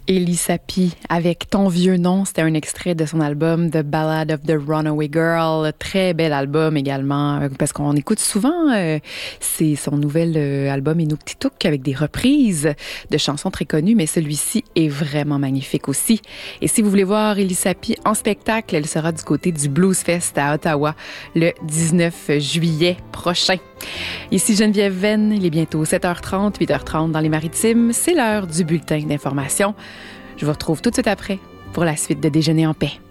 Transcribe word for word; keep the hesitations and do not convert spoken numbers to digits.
Élie Sapi avec Ton vieux nom, c'était un extrait de son album The Ballad of the Runaway Girl. Très bel album également, parce qu'on écoute souvent, euh, c'est son nouvel euh, album Inuktitut avec des reprises de chansons très connues, mais celui-ci est vraiment magnifique aussi. Et si vous voulez voir Élie Sapi en spectacle, elle sera du côté du Blues Fest à Ottawa le dix-neuf juillet prochain. Ici Geneviève Venn, il est bientôt sept heures trente, huit heures trente dans les Maritimes. C'est l'heure du bulletin d'information. Je vous retrouve tout de suite après pour la suite de Déjeuner en paix.